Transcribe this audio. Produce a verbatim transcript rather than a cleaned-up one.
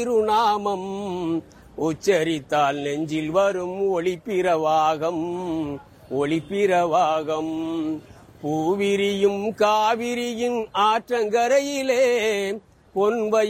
திருநாமம் உச்சரித்தால் நெஞ்சில் வரும் ஒளிப்பிரவாகம் ஒளிப்பிரவாகம். பூவிரியும் காவிரியின் ஆற்றங்கரையிலே பொன்வை